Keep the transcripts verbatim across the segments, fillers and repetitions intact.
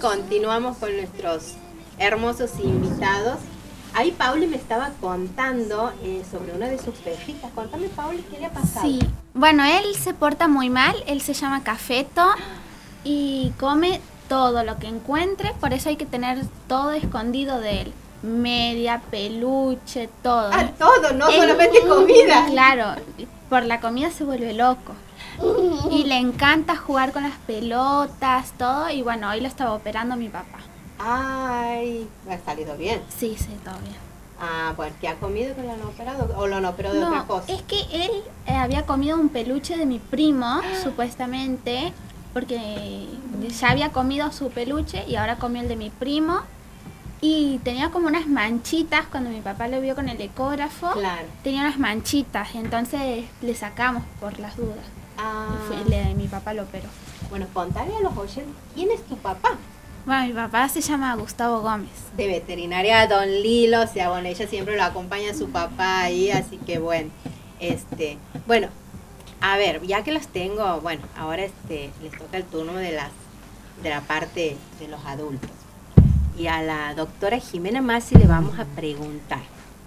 continuamos con nuestros hermosos invitados. Ahí Pauli me estaba contando eh, sobre una de sus perritas. Contame, Pauli, ¿qué le ha pasado? Sí, bueno, él se porta muy mal, él se llama Cafeto y come todo lo que encuentre, por eso hay que tener todo escondido de él. Media, peluche, todo. Ah, todo, no él, solamente comida. Claro, por la comida se vuelve loco. Y le encanta jugar con las pelotas, todo, y bueno, hoy lo estaba operando mi papá. Ay, ¿me ha salido bien? Sí, sí, todo bien. Ah, pues, ¿qué ha comido que lo han operado? ¿O lo han operado de no, otra cosa? Es que él eh, había comido un peluche de mi primo, supuestamente, porque ya había comido su peluche y ahora comió el de mi primo. Y tenía como unas manchitas, cuando mi papá lo vio con el ecógrafo, claro. Tenía unas manchitas, entonces le sacamos por las dudas. Ah. Y fue, le, mi papá lo operó. Bueno, contale a los oyentes, ¿quién es tu papá? Bueno, mi papá se llama Gustavo Gómez. De veterinaria Don Lilo, o sea, bueno, ella siempre lo acompaña a su papá ahí, así que bueno, este, bueno, a ver, ya que los tengo, bueno, ahora este, les toca el turno de las, de la parte de los adultos. Y a la doctora Jimena Masi le vamos a preguntar,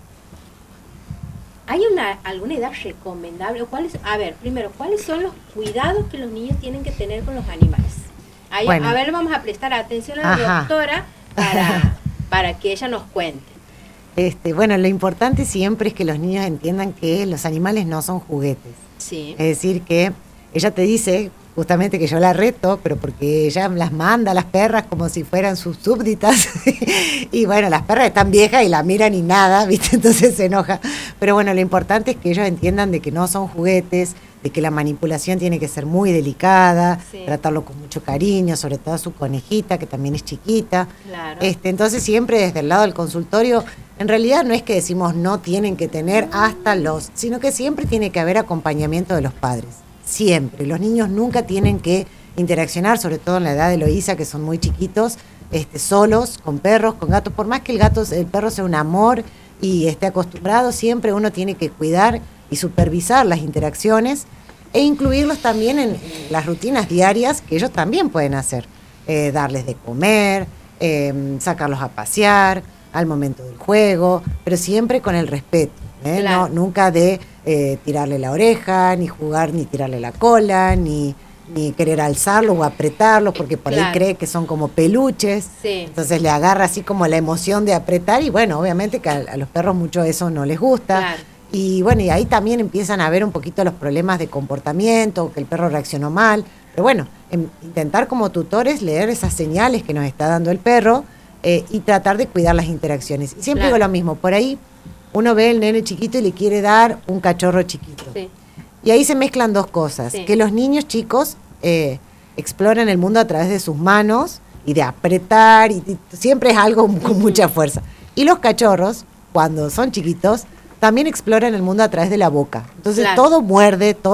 ¿hay una alguna edad recomendable? ¿Cuáles, a ver, primero, ¿cuáles son los cuidados que los niños tienen que tener con los animales? Ahí, bueno. A ver, vamos a prestar atención a la Ajá. doctora para, para que ella nos cuente. Este, bueno, lo importante siempre es que los niños entiendan que los animales no son juguetes. Sí. Es decir, que ella te dice justamente que yo la reto, pero porque ella las manda a las perras como si fueran sus súbditas. Y bueno, las perras están viejas y la miran y nada, ¿viste? Entonces se enoja. Pero bueno, lo importante es que ellos entiendan de que no son juguetes, de que la manipulación tiene que ser muy delicada, sí. tratarlo con mucho cariño, sobre todo a su conejita, que también es chiquita. Claro. Este, entonces siempre desde el lado del consultorio, en realidad no es que decimos no tienen que tener hasta los, sino que siempre tiene que haber acompañamiento de los padres. Siempre. Los niños nunca tienen que interaccionar, sobre todo en la edad de Eloísa, que son muy chiquitos, este, solos, con perros, con gatos. Por más que el gato, el perro sea un amor y esté acostumbrado, siempre uno tiene que cuidar y supervisar las interacciones e incluirlos también en, en las rutinas diarias que ellos también pueden hacer. Eh, darles de comer, eh, sacarlos a pasear, al momento del juego, pero siempre con el respeto. ¿eh? Claro. No, nunca de eh, tirarle la oreja, ni jugar, ni tirarle la cola, ni, ni querer alzarlo o apretarlo, porque por claro. ahí cree que son como peluches. Sí. Entonces le agarra así como la emoción de apretar y bueno, obviamente que a, a los perros mucho eso no les gusta. Claro. Y bueno, y ahí también empiezan a ver un poquito los problemas de comportamiento, que el perro reaccionó mal. Pero bueno, en, intentar como tutores leer esas señales que nos está dando el perro eh, y tratar de cuidar las interacciones. Y siempre claro. digo lo mismo, por ahí uno ve el nene chiquito y le quiere dar un cachorro chiquito. Sí. Y ahí se mezclan dos cosas, sí. que los niños chicos eh, exploran el mundo a través de sus manos y de apretar, y, y siempre es algo con mucha fuerza. Y los cachorros, cuando son chiquitos, también exploran el mundo a través de la boca. Entonces claro. todo muerde, todo